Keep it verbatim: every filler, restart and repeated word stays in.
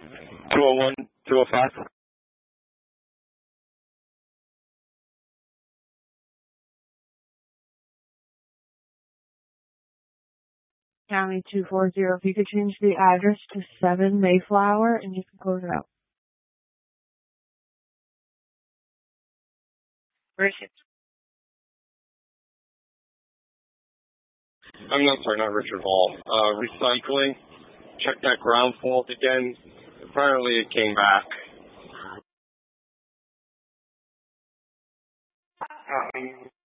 two oh one, two oh five. County two four zero. If you could change the address to seven Mayflower and you can close it out. Where is it? I'm not sorry, not Richard Hall. Uh, recycling. Check that ground fault again. Apparently it came back. Um,